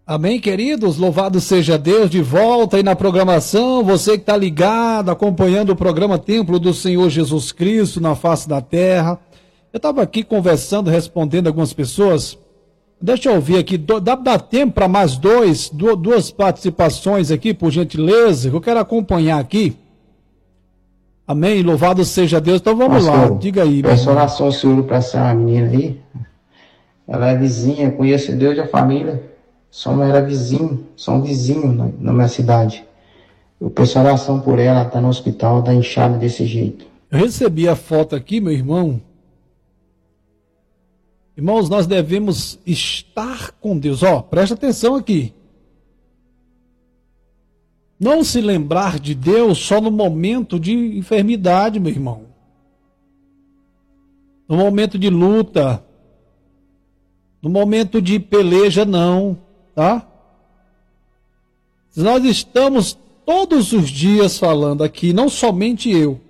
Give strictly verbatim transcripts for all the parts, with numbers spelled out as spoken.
Amém, queridos? Louvado seja Deus, de volta aí na programação, você que está ligado, acompanhando o programa Templo do Senhor Jesus Cristo na face da terra. Eu estava aqui conversando, respondendo algumas pessoas. Deixa eu ouvir aqui, dá, dá tempo para mais dois, duas participações aqui, por gentileza, que eu quero acompanhar aqui. Amém, louvado seja Deus. Então vamos Pastor, lá, diga aí. Peço oração, senhor, para essa menina aí. Ela é vizinha, conheço Deus e a família. Somos era vizinho, são vizinhos na, na minha cidade. Eu peço oração por ela, está no hospital, está inchada desse jeito. Eu recebi a foto aqui, meu irmão. Irmãos, nós devemos estar com Deus. Ó, presta atenção aqui. Não se lembrar de Deus só no momento de enfermidade, meu irmão. No momento de luta. No momento de peleja, não. Tá? Nós estamos todos os dias falando aqui, não somente eu,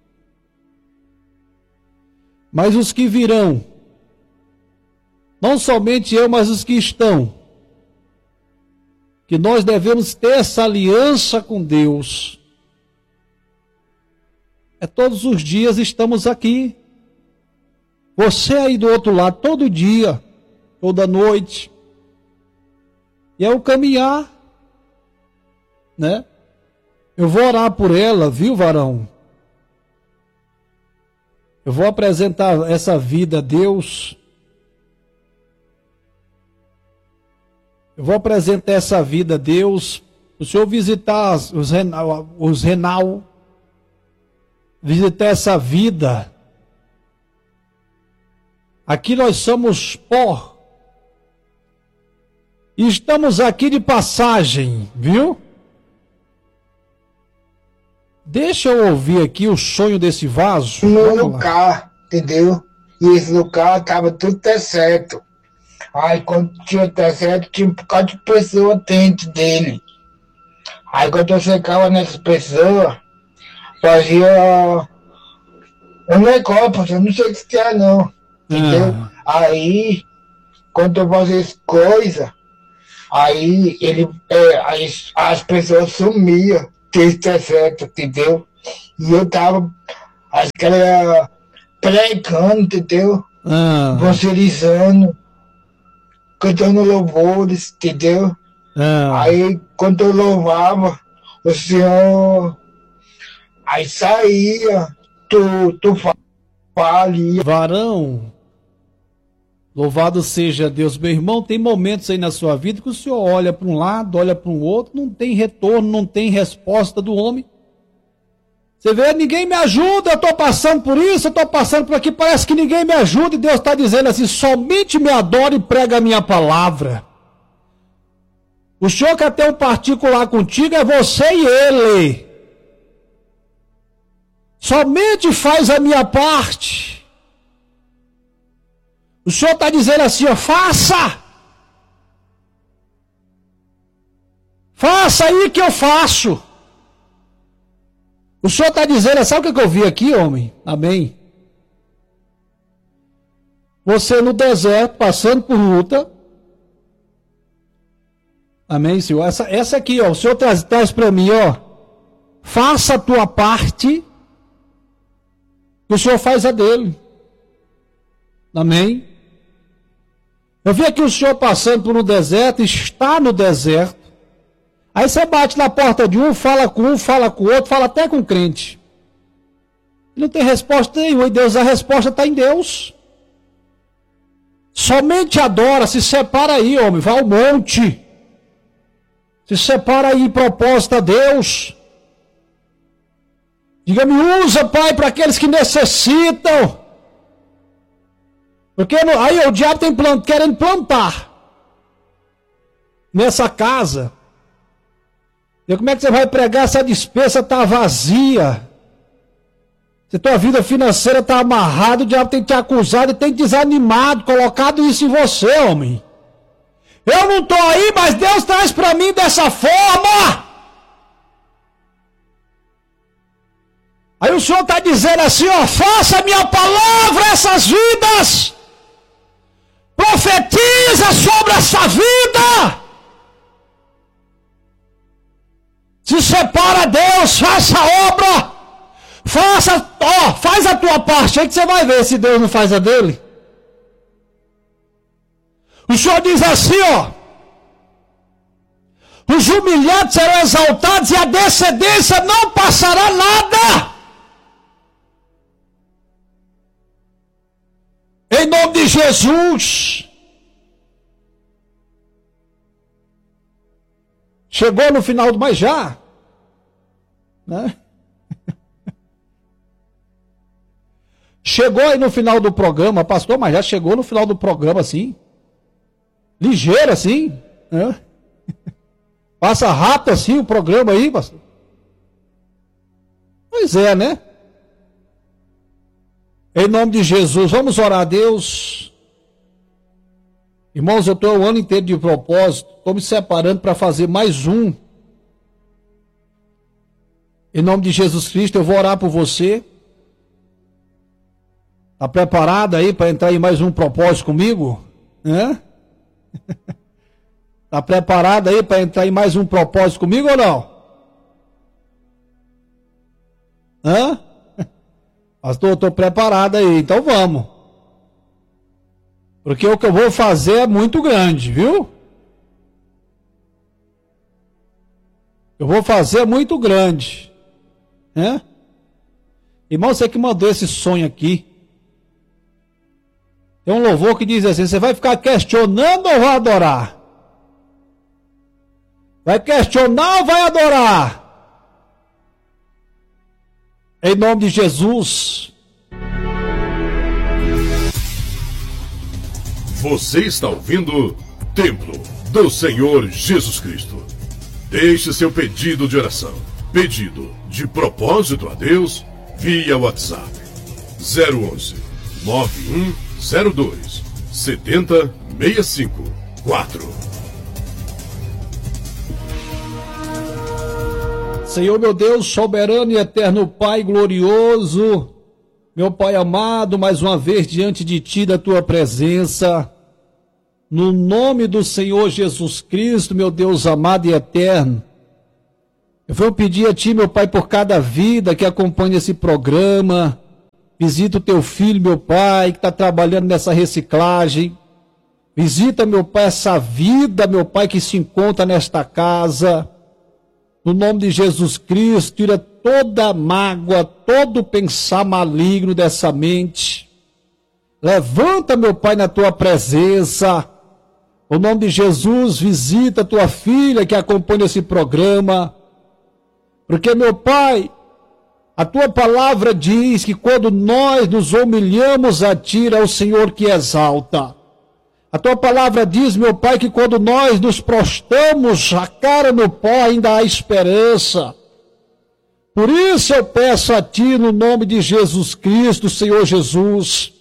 mas os que virão. Não somente eu, mas os que estão. Que nós devemos ter essa aliança com Deus. É todos os dias estamos aqui. Você aí do outro lado, todo dia, toda noite. E é o caminhar, né? Eu vou orar por ela, viu, varão? Eu vou apresentar essa vida a Deus. Eu vou apresentar essa vida a Deus. O Senhor visitar os renal, os renal, visitar essa vida. Aqui nós somos pó. Estamos aqui de passagem, viu? Deixa eu ouvir aqui o sonho desse vaso. No lugar, entendeu? E esse lugar estava tudo certo. Aí quando tinha certo, tinha um bocado de pessoa dentro dele. Aí quando eu chegava nessas pessoas, fazia um negócio, eu não sei o que é não. Entendeu? Ah. Aí, quando eu fazia as coisas, aí ele, é, as, as pessoas sumiam, que isso é certo, entendeu? E eu tava, aquela, pregando, entendeu? Ah. Evangelizando, cantando louvores, entendeu? Ah. Aí, quando eu louvava, o Senhor, aí saía, tu, tu falia. Varão, louvado seja Deus. Meu irmão, tem momentos aí na sua vida que o senhor olha para um lado, olha para um outro, não tem retorno, não tem resposta do homem. Você vê, ninguém me ajuda, eu estou passando por isso, eu estou passando por aqui, parece que ninguém me ajuda, e Deus está dizendo assim, somente me adora e prega a minha palavra. O senhor quer ter um particular contigo, é você e ele. Somente faz a minha parte. O senhor está dizendo assim, ó, faça. Faça aí que eu faço. O senhor está dizendo, sabe o que eu vi aqui, homem? Amém. Você no deserto, passando por luta. Amém, Senhor. Essa, essa aqui, ó, o senhor traz, traz para mim, ó. Faça a tua parte. Que o senhor faz a dele. Amém. Eu vi aqui o senhor passando por um deserto, está no deserto. Aí você bate na porta de um, fala com um, fala com o outro, fala até com o crente. Não tem resposta nenhuma, e Deus, a resposta está em Deus. Somente adora, se separa aí, homem, vai ao monte. Se separa aí em propósito a Deus. Diga, me usa, Pai, para aqueles que necessitam. Porque no, aí o diabo tem plant, querendo plantar nessa casa. E como é que você vai pregar se a despesa está vazia? Se a tua vida financeira está amarrada, o diabo tem te acusado e tem te desanimado, colocado isso em você, homem. Eu não estou aí, mas Deus traz para mim dessa forma. Aí o Senhor está dizendo assim, ó, faça a minha palavra essas vidas. Profetiza sobre essa vida. faça, ó, faz a tua parte aí que você vai ver se Deus não faz a dele. O Senhor diz assim, ó: os humilhados serão exaltados e a descendência não passará nada. Em nome de Jesus. Chegou no final do mas já, né? Chegou aí no final do programa, pastor, mas já chegou no final do programa assim, ligeiro assim, né? Passa rápido assim o programa aí, pastor. Pois é, né? Em nome de Jesus, vamos orar a Deus. Irmãos, eu estou o ano inteiro de propósito, estou me separando para fazer mais um. Em nome de Jesus Cristo, eu vou orar por você. Está preparado aí para entrar em mais um propósito comigo? Está preparado aí para entrar em mais um propósito comigo ou não? Hã? Pastor, eu estou preparado aí, então vamos. Porque o que eu vou fazer é muito grande, viu? Eu vou fazer é muito grande. Né? Irmão, você que mandou esse sonho aqui. Tem um louvor que diz assim: você vai ficar questionando ou vai adorar? Vai questionar ou vai adorar? Em nome de Jesus. Você está ouvindo Templo do Senhor Jesus Cristo. Deixe seu pedido de oração, pedido de propósito a Deus, via WhatsApp zero onze, nove um zero dois, sete zero seis cinco quatro. Senhor meu Deus, soberano e eterno Pai glorioso, meu Pai amado, mais uma vez diante de Ti, da Tua presença, no nome do Senhor Jesus Cristo, meu Deus amado e eterno, eu vou pedir a Ti, meu Pai, por cada vida que acompanha esse programa. Visita o Teu filho, meu Pai, que está trabalhando nessa reciclagem. Visita, meu Pai, essa vida, meu Pai, que se encontra nesta casa. No nome de Jesus Cristo, tira toda a mágoa, todo o pensar maligno dessa mente. Levanta, meu Pai, na Tua presença. No nome de Jesus, visita a Tua filha que acompanha esse programa. Porque, meu Pai, a Tua palavra diz que quando nós nos humilhamos a Ti, é o Senhor que exalta. A Tua palavra diz, meu Pai, que quando nós nos prostramos a cara no pó, ainda há esperança. Por isso eu peço a Ti, no nome de Jesus Cristo, Senhor Jesus,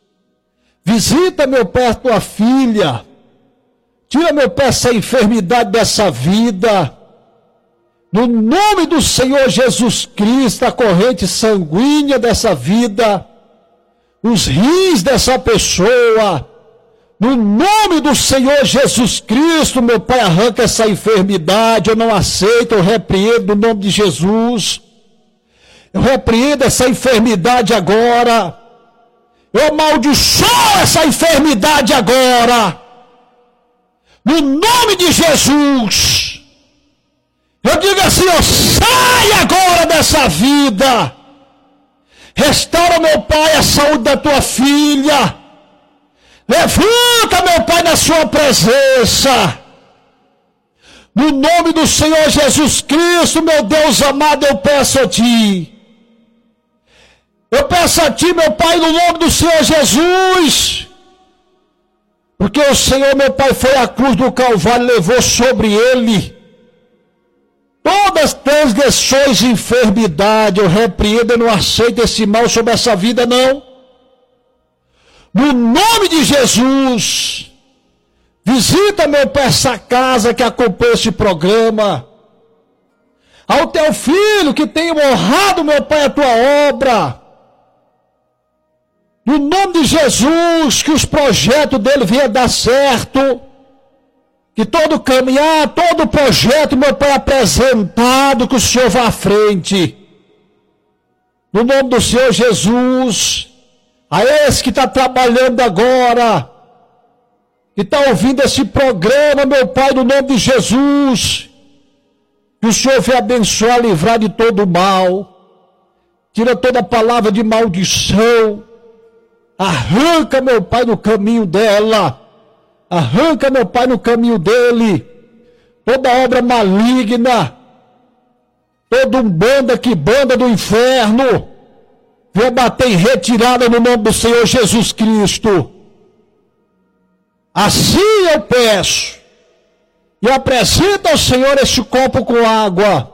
visita, meu Pai, a Tua filha. Tira, meu Pai, essa enfermidade dessa vida. No nome do Senhor Jesus Cristo, a corrente sanguínea dessa vida, os rins dessa pessoa, no nome do Senhor Jesus Cristo, meu Pai, arranca essa enfermidade. Eu não aceito, eu repreendo no nome de Jesus. Eu repreendo essa enfermidade agora. Eu amaldiçoo essa enfermidade agora. No nome de Jesus. Eu digo assim, ó, sai agora dessa vida. Restaura, meu Pai, a saúde da Tua filha. Levanta, meu Pai, na Sua presença. No nome do Senhor Jesus Cristo, meu Deus amado, eu peço a Ti. Eu peço a Ti, meu Pai, no nome do Senhor Jesus. Porque o Senhor, meu Pai, foi à cruz do Calvário, levou sobre Ele todas as transgressões e enfermidade. Eu repreendo, eu não aceito esse mal sobre essa vida, não. No nome de Jesus, visita, meu Pai, essa casa que acompanha esse programa. Ao Teu filho que tem honrado, meu Pai, a Tua obra. No nome de Jesus, que os projetos dele venham dar certo. Que todo caminhar, todo projeto, meu Pai, apresentado, que o Senhor vá à frente. no nome do Senhor Jesus, a esse que está trabalhando agora, que está ouvindo esse programa, meu Pai, no nome de Jesus, que o Senhor venha abençoar, livrar de todo o mal, tira toda palavra de maldição, arranca, meu Pai, no caminho dela, arranca, meu Pai, no caminho dele, toda obra maligna, toda umbanda que banda do inferno, venha bater em retirada no nome do Senhor Jesus Cristo. Assim eu peço, e apresento ao Senhor este copo com água,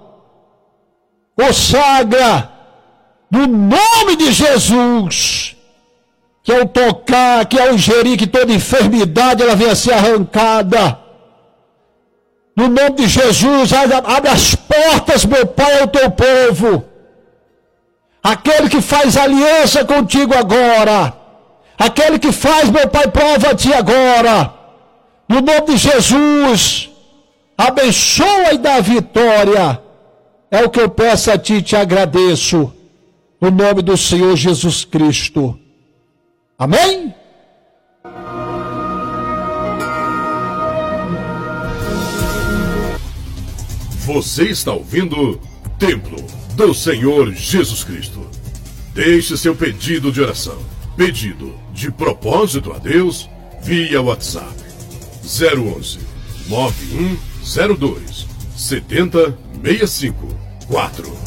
consagra, no nome de Jesus, que ao tocar, que ao ingerir, que toda enfermidade ela venha ser arrancada. No nome de Jesus, abre as portas, meu Pai, ao teu povo. Aquele que faz aliança contigo agora. Aquele que faz, meu Pai, prova a ti agora. No nome de Jesus, abençoa e dá vitória. É o que eu peço a ti e te agradeço. No nome do Senhor Jesus Cristo. Amém? Você está ouvindo Templo do Senhor Jesus Cristo. Deixe seu pedido de oração, pedido de propósito a Deus, via WhatsApp zero onze, nove um zero dois, sete zero seis cinco quatro.